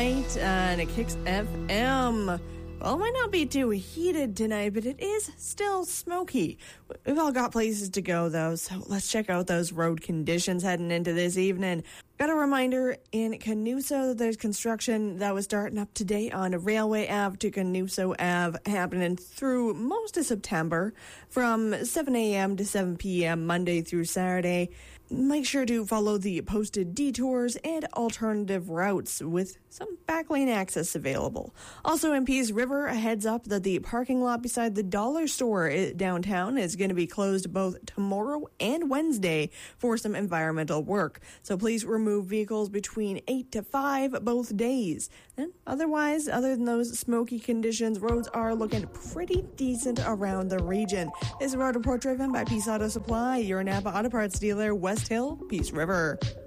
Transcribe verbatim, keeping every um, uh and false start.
And it Kicks F M. Well, it might not be too heated tonight, but it is still smoky. We've all got places to go, though, so let's check out those road conditions heading into this evening. Got a reminder in Canuso that there's construction that was starting up today on Railway Ave to Canuso Ave, happening through most of September from seven a.m. to seven p.m. Monday through Saturday. Make sure to follow the posted detours and alternative routes with some backlane access available. Also in Peace River, a heads up that the parking lot beside the dollar store downtown is going to be closed both tomorrow and Wednesday for some environmental work. So please remove vehicles between eight to five both days. And otherwise, other than those smoky conditions, roads are looking pretty decent around the region. This is a road report driven by Peace Auto Supply, your Napa Auto Parts dealer, West Hill, Peace River.